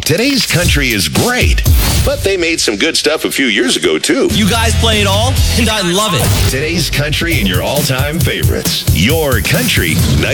Today's country is great, but they made some good stuff a few years ago, too. You guys play it all, and I love it. Today's country and your all-time favorites. Your country